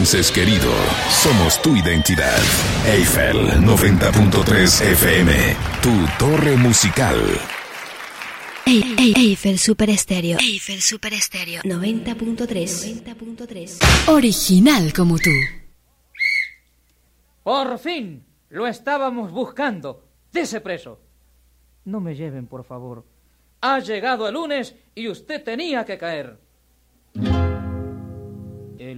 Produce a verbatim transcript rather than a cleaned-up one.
Entonces, querido, somos tu identidad. Eiffel noventa punto tres F M, tu torre musical. Ey, ey, Eiffel Super Estéreo. Eiffel Super Estéreo noventa punto tres. noventa punto tres. Original como tú. Por fin, lo estábamos buscando. Dese preso. No me lleven, por favor. Ha llegado el lunes y usted tenía que caer.